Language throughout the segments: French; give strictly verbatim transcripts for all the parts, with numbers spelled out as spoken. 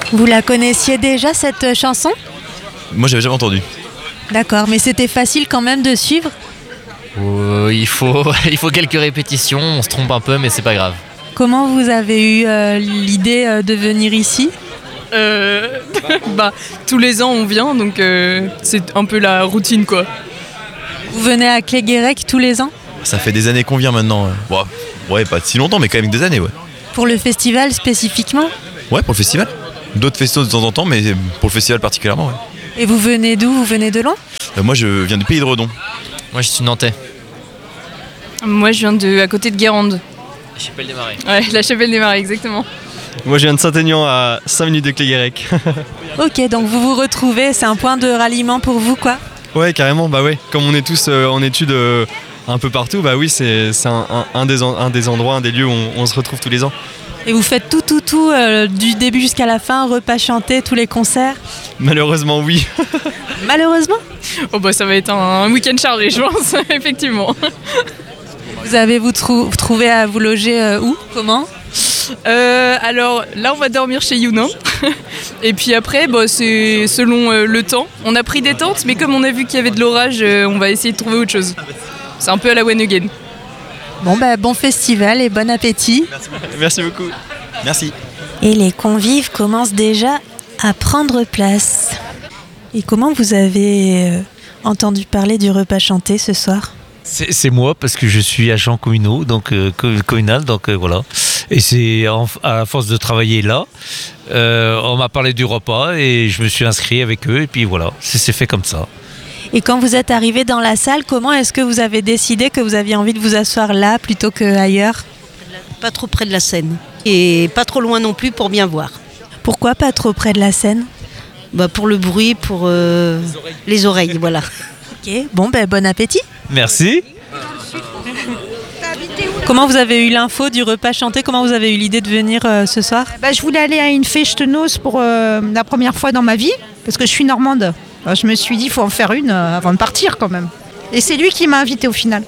Vous la connaissiez déjà cette chanson ? Moi j'avais jamais entendu. D'accord, mais c'était facile quand même de suivre ? Euh, il, faut, il faut quelques répétitions, on se trompe un peu mais c'est pas grave. Comment vous avez eu euh, l'idée euh, de venir ici ? Euh, bah, tous les ans on vient, donc euh, c'est un peu la routine quoi. Vous venez à Cléguérec tous les ans ? Ça fait des années qu'on vient maintenant. Bon, ouais, pas si longtemps, mais quand même des années, ouais. Pour le festival spécifiquement ? Ouais, pour le festival. D'autres festivals de temps en temps, mais pour le festival particulièrement, ouais. Et vous venez d'où ? Vous venez de loin ? Euh, moi, je viens du pays de Redon. Moi je suis nantais. Moi je viens de à côté de Guérande. La Chapelle des Marais. Ouais, la Chapelle des Marais, exactement. Moi je viens de Saint-Aignan à cinq minutes de Cléguérec. Ok, donc vous vous retrouvez, c'est un point de ralliement pour vous quoi ? Ouais, carrément, bah ouais. Comme on est tous euh, en études euh, un peu partout, bah oui, c'est, c'est un, un, un, des en, un des endroits, un des lieux où on, on se retrouve tous les ans. Et vous faites tout, tout, tout, euh, du début jusqu'à la fin, repas chantés, tous les concerts ? Malheureusement, oui. Malheureusement ? Oh bah ça va être un, un week-end chargé, je pense, effectivement. Vous avez vous trou- trouvé à vous loger euh, où ? Comment ? Euh, alors là on va dormir chez Younin. Et puis après bah, c'est selon euh, le temps. On a pris des tentes mais comme on a vu qu'il y avait de l'orage, euh, on va essayer de trouver autre chose. C'est un peu à la one again. Bon bah bon festival et bon appétit. Merci beaucoup. Merci. Et les convives commencent déjà à prendre place. Et comment vous avez euh, entendu parler du repas chanté ce soir ? C'est, c'est moi parce que je suis agent communal, donc euh, co- communal, donc euh, voilà. Et c'est en, à force de travailler là, euh, on m'a parlé du repas et je me suis inscrit avec eux et puis voilà, c'est, c'est fait comme ça. Et quand vous êtes arrivé dans la salle, comment est-ce que vous avez décidé que vous aviez envie de vous asseoir là plutôt qu'ailleurs ? Pas trop près de la scène et pas trop loin non plus pour bien voir. Pourquoi pas trop près de la scène ? Bah pour le bruit, pour euh, les oreilles, les oreilles voilà. Ok, bon ben bon appétit. Merci. Comment vous avez eu l'info du repas chanté ? Comment vous avez eu l'idée de venir euh, ce soir ? Bah, je voulais aller à une festenoz pour euh, la première fois dans ma vie, parce que je suis normande. Alors, je me suis dit, il faut en faire une euh, avant de partir quand même. Et c'est lui qui m'a invité au final.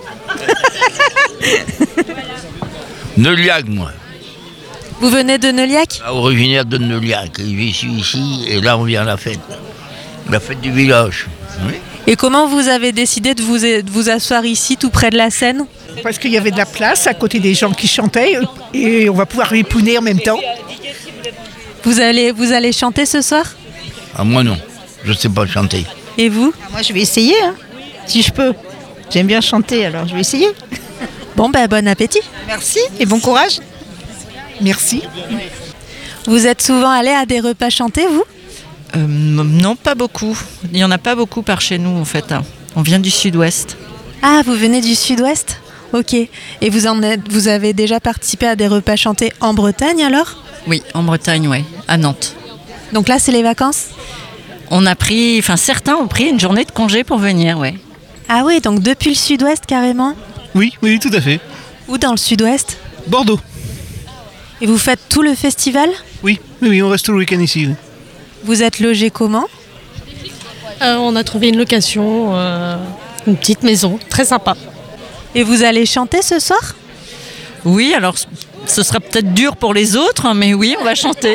Neuliac, moi. Vous venez de Neuliac ? Originaire de Neuliac. Je suis ici et là on vient à la fête. La fête du village. Oui. Et comment vous avez décidé de vous, de vous asseoir ici, tout près de la scène ? Parce qu'il y avait de la place à côté des gens qui chantaient et on va pouvoir répouner en même temps. Vous allez, vous allez chanter ce soir ? Ah, moi non, je ne sais pas chanter. Et vous ? Moi je vais essayer, hein, si je peux. J'aime bien chanter, alors je vais essayer. Bon ben bon appétit. Merci et bon courage. Merci. Vous êtes souvent allé à des repas chantés, vous ? Euh, non, pas beaucoup. Il n'y en a pas beaucoup par chez nous, en fait. On vient du sud-ouest. Ah, vous venez du sud-ouest ? Ok. Et vous, en êtes, vous avez déjà participé à des repas chantés en Bretagne, alors ? Oui, en Bretagne, oui, à Nantes. Donc là, c'est les vacances ? On a pris, enfin certains ont pris une journée de congé pour venir, oui. Ah oui, donc depuis le sud-ouest, carrément ? Oui, oui, tout à fait. Où dans le sud-ouest ? Bordeaux. Et vous faites tout le festival ? Oui, oui, oui, on reste tout le week-end ici. Oui. Vous êtes logé comment ? euh, On a trouvé une location, euh, une petite maison, très sympa. Et vous allez chanter ce soir ? Oui, alors ce sera peut-être dur pour les autres, mais oui, on va chanter.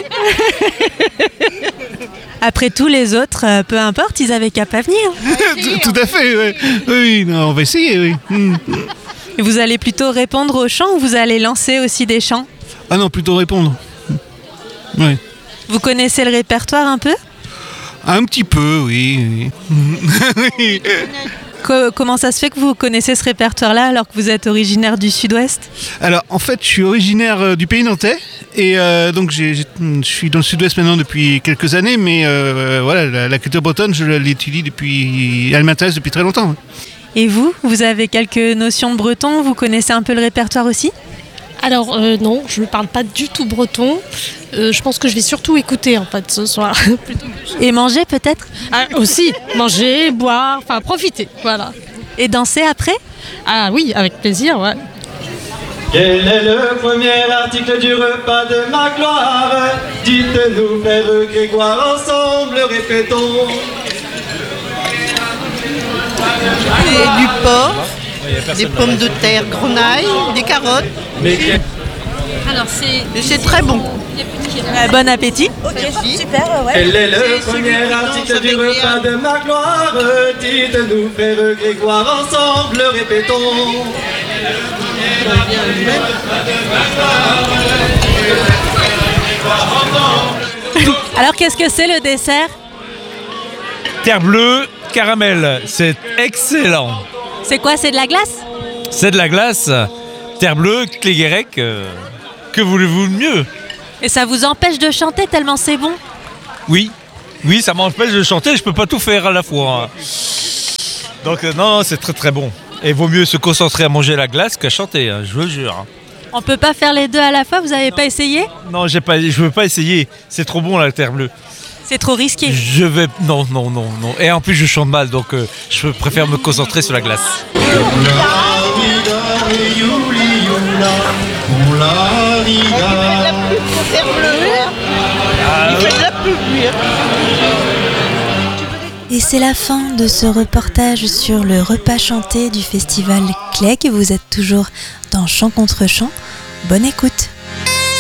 Après tous les autres, euh, peu importe, ils avaient qu'à pas venir. tout, tout à fait, oui. Oui, non, on va essayer, oui. Mm. Et vous allez plutôt répondre aux chants ou vous allez lancer aussi des chants ? Ah non, plutôt répondre. Oui. Vous connaissez le répertoire un peu ? Un petit peu, oui. oui. Co- comment ça se fait que vous connaissez ce répertoire-là alors que vous êtes originaire du sud-ouest ? Alors, en fait, je suis originaire euh, du pays nantais et euh, donc j'ai, j'ai, je suis dans le sud-ouest maintenant depuis quelques années, mais euh, voilà, la, la culture bretonne, je l'étudie depuis, elle m'intéresse depuis très longtemps. Et vous, vous avez quelques notions de breton ? Vous connaissez un peu le répertoire aussi ? Alors euh, non, je ne parle pas du tout breton. Euh, je pense que je vais surtout écouter en fait ce soir. Et manger peut-être ? Ah, aussi, manger, boire, enfin profiter, voilà. Et danser après ? Ah oui, avec plaisir, ouais. Quel est le premier article du repas de ma gloire ? Dites-nous, Père Grégoire, ensemble répétons. Et du porc, des pommes de terre, grenaille, des carottes. Mais Alors c'est... C'est très bon. Euh, bon appétit. Ok, super, ouais. Quel est le premier article du repas de ma gloire? Dites-nous, frère Grégoire, ensemble, répétons. Alors qu'est-ce que c'est le dessert? Terre bleue, caramel, c'est excellent. C'est quoi, c'est de la glace? C'est de la glace, terre bleue, Cléguérec, euh, que voulez-vous de mieux? Et ça vous empêche de chanter tellement c'est bon? Oui, oui, ça m'empêche de chanter, je peux pas tout faire à la fois. Donc euh, non, c'est très très bon. Et vaut mieux se concentrer à manger la glace qu'à chanter, hein, je vous le jure. On peut pas faire les deux à la fois, vous avez pas essayé? Non, j'ai pas, je veux pas essayer, c'est trop bon la terre bleue. C'est trop risqué. Je vais, non, non, non, non. Et en plus je chante mal, donc euh, je préfère me concentrer sur la glace. Et c'est la fin de ce reportage sur le repas chanté du festival Clegg. Vous êtes toujours dans Chant contre Chant. Bonne écoute.